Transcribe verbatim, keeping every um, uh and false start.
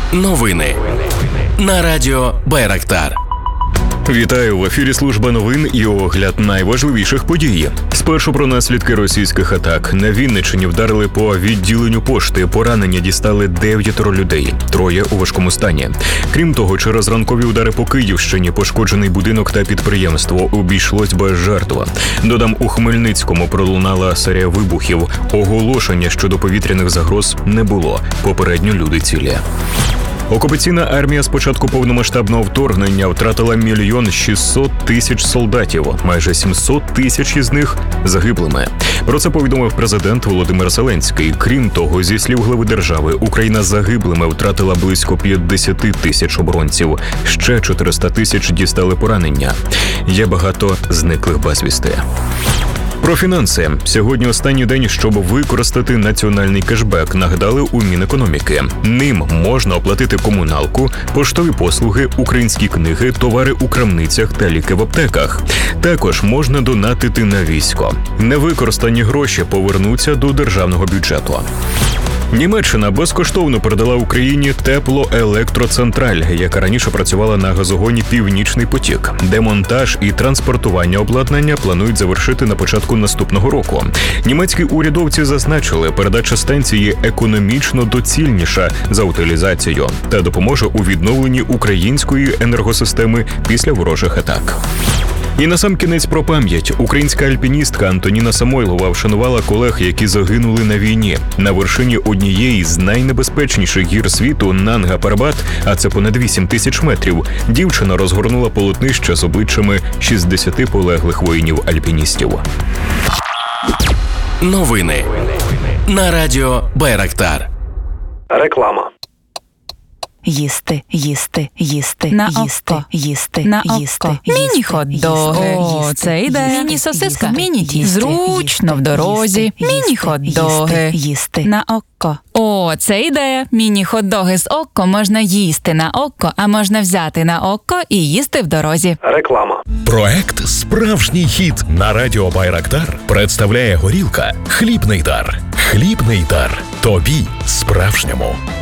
Новини на радіо Байрактар. Вітаю, в ефірі служба новин і огляд найважливіших подій. Спершу про наслідки російських атак. На Вінниччині вдарили по відділенню пошти. Поранення дістали дев'ятеро людей, троє у важкому стані. Крім того, через ранкові удари по Київщині пошкоджений будинок та підприємство. Обійшлось без жертв. Додам, у Хмельницькому пролунала серія вибухів. Оголошення щодо повітряних загроз не було. Попередньо люди цілі. Окупаційна армія з початку повномасштабного вторгнення втратила мільйон шістсот тисяч солдатів, майже сімсот тисяч із них загиблими. Про це повідомив президент Володимир Зеленський. Крім того, зі слів глави держави, Україна загиблими втратила близько п'ятдесят тисяч оборонців. Ще чотириста тисяч дістали поранення. Є багато зниклих безвісти. Про фінанси. Сьогодні останній день, щоб використати національний кешбек, нагадали у Мінекономіки. Ним можна оплатити комуналку, поштові послуги, українські книги, товари у крамницях та ліки в аптеках. Також можна донатити на військо. Невикористані гроші повернуться до державного бюджету. Німеччина безкоштовно передала Україні теплоелектроцентраль, яка раніше працювала на газогоні «Північний потік». Демонтаж і транспортування обладнання планують завершити на початку наступного року. Німецькі урядовці зазначили, передача станції економічно доцільніша за утилізацію та допоможе у відновленні української енергосистеми після ворожих атак. І насамкінець про пам'ять. Українська альпіністка Антоніна Самойлова вшанувала колег, які загинули на війні. На вершині однієї з найнебезпечніших гір світу Нанга-Парбат, а це понад вісім тисяч метрів, дівчина розгорнула полотнище з обличчями шістдесяти полеглих воїнів-альпіністів. Новини на радіо Байрактар. Реклама. Їсти, їсти, їсти, на їсти, око, їсти, на їсти, око. Міні-хот-доги. О, це йде. Міні-сосиска. Міні-тісто. Зручно в дорозі. Міні-хот-доги. Їсти На око. О, це ідея. Міні-хот-доги з око можна їсти на око, а можна взяти на око і їсти в дорозі. Реклама. Проект «Справжній хіт» на радіо Байрактар представляє горілка «Хлібний дар». Хлібний дар. Тобі справжньому.